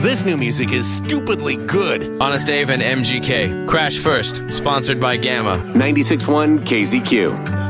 This new music is stupidly good. Honest Dave and MGK. Crash First, sponsored by Gamma. 96.1 KZQ.